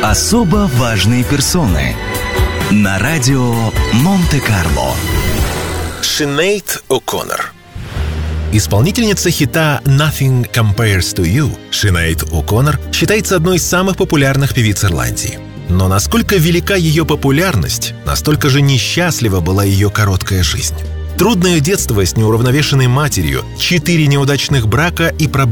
Особо важные персоны на радио Монте-Карло. Синейд О'Коннор. Исполнительница хита «Nothing Compares to You» Синейд О'Коннор считается одной из самых популярных певиц Ирландии. Но насколько велика ее популярность, настолько же несчастлива была ее короткая жизнь. Трудное детство с неуравновешенной матерью, 4 неудачных брака и проблемы